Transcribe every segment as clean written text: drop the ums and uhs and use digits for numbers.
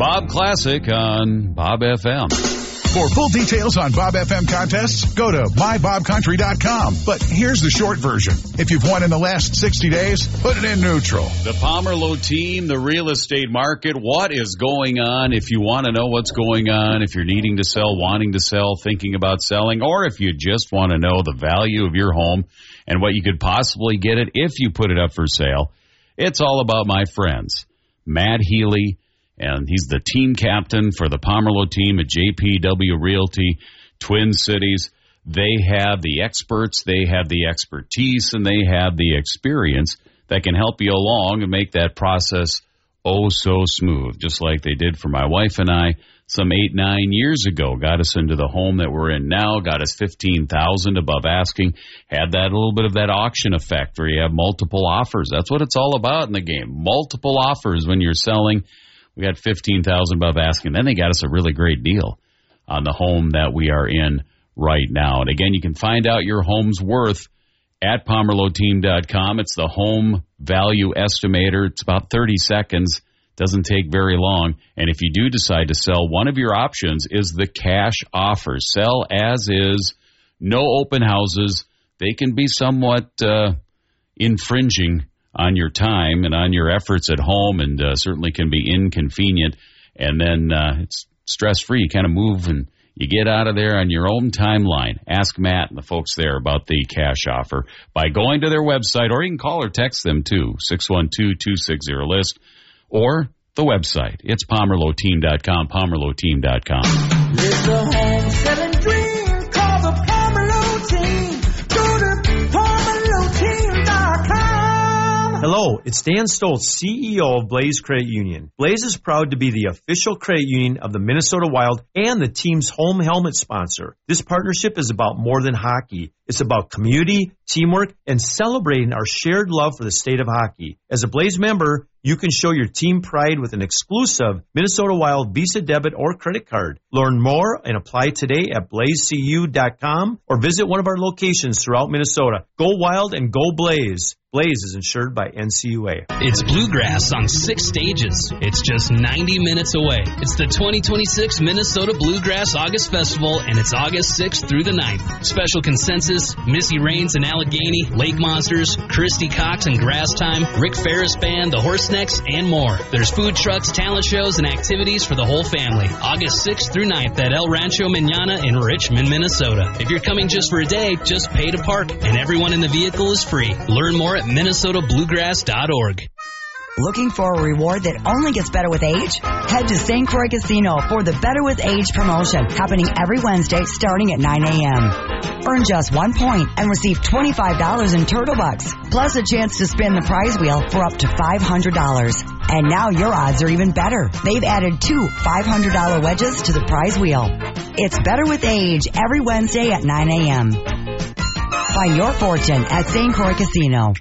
Bob Classic on Bob FM. For full details on Bob FM contests, go to mybobcountry.com. But here's the short version. If you've won in the last 60 days, put it in neutral. The Pomerleau team, the real estate market, what is going on? If you want to know what's going on, if you're needing to sell, wanting to sell, thinking about selling, or if you just want to know the value of your home and what you could possibly get it if you put it up for sale, it's all about my friends. Matt Healy, and he's the team captain for the Pomerleau team at JPW Realty, Twin Cities. They have the experts, they have the expertise, and they have the experience that can help you along and make that process oh so smooth, just like they did for my wife and I some 8-9 years ago. Got us into the home that we're in now, got us $15,000 above asking, had that little bit of that auction effect where you have multiple offers. That's what it's all about in the game, multiple offers when you're selling. We got $15,000 above asking. Then they got us a really great deal on the home that we are in right now. And again, you can find out your home's worth at PomerleauTeam.com. It's the home value estimator. It's about 30 seconds. Doesn't take very long. And if you do decide to sell, one of your options is the cash offer. Sell as is, no open houses. They can be somewhat infringing on your time and on your efforts at home, and certainly can be inconvenient. And then it's stress-free. You kind of move and you get out of there on your own timeline. Ask Matt and the folks there about the cash offer by going to their website, or you can call or text them too, 612-260-LIST, or the website. It's PomerleauTeam.com, PomerleauTeam.com. It's a home selling dream called the Pomerleau Team. Go to PomerleauTeam.com. Hello, it's Dan Stoltz, CEO of Blaze Credit Union. Blaze is proud to be the official credit union of the Minnesota Wild and the team's home helmet sponsor. This partnership is about more than hockey. It's about community, teamwork, and celebrating our shared love for the state of hockey. As a Blaze member, you can show your team pride with an exclusive Minnesota Wild Visa debit or credit card. Learn more and apply today at blazecu.com or visit one of our locations throughout Minnesota. Go Wild and go Blaze. Blaze is insured by NCUA. It's Bluegrass on 6 stages. It's just 90 minutes away. It's the 2026 Minnesota Bluegrass August Festival, and it's August 6th through the 9th. Special consensus, Missy Raines and Allegheny, Lake Monsters, Christy Cox and Grass Time, Rick Ferris Band, the Horsenecks, and more. There's food trucks, talent shows, and activities for the whole family. August 6th through 9th at El Rancho Manana in Richmond, Minnesota. If you're coming just for a day, just pay to park, and everyone in the vehicle is free. Learn more at MinnesotaBluegrass.org. Looking for a reward that only gets better with age? Head to St. Croix Casino for the Better with Age promotion, happening every Wednesday starting at 9 a.m. Earn just 1 point and receive $25 in Turtle Bucks, plus a chance to spin the prize wheel for up to $500. And now your odds are even better. They've added 2 $500 wedges to the prize wheel. It's Better with Age every Wednesday at 9 a.m. Find your fortune at St. Croix Casino.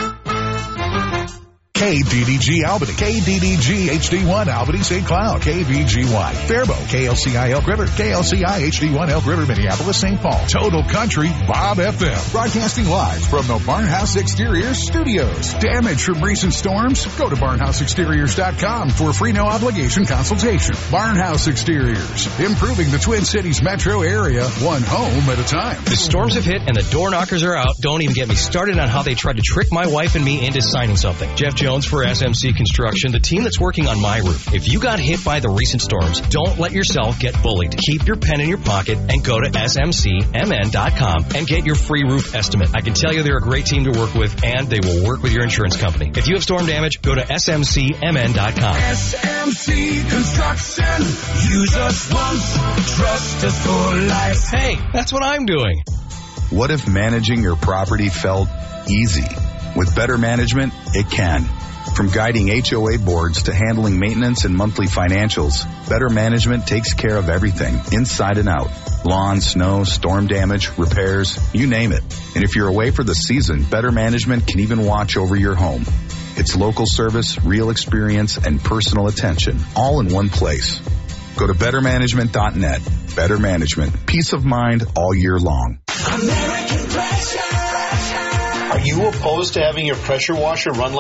KDDG Albany, KDDG HD1 Albany St. Cloud, KVGY Faribault, KLCI Elk River, KLCI HD1 Elk River Minneapolis St. Paul, Total Country Bob FM, broadcasting live from the Barnhouse Exteriors Studios. Damage from recent storms? Go to barnhouseexteriors.com for a free no obligation consultation. Barnhouse Exteriors, improving the Twin Cities metro area, one home at a time. The storms have hit and the door knockers are out. Don't even get me started on how they tried to trick my wife and me into signing something. Jeff Jones for SMC Construction, the team that's working on my roof. If you got hit by the recent storms, don't let yourself get bullied. Keep your pen in your pocket and go to smcmn.com and get your free roof estimate. I can tell you they're a great team to work with, and they will work with your insurance company. If you have storm damage, go to smcmn.com. SMC Construction. Use us once, trust us for life. Hey, that's what I'm doing. What if managing your property felt easy? With better management, it can. From guiding HOA boards to handling maintenance and monthly financials, Better Management takes care of everything, inside and out. Lawn, snow, storm damage, repairs, you name it. And if you're away for the season, Better Management can even watch over your home. It's local service, real experience, and personal attention, all in one place. Go to bettermanagement.net. Better Management. Peace of mind all year long. American Pressure. Are you opposed to having your pressure washer run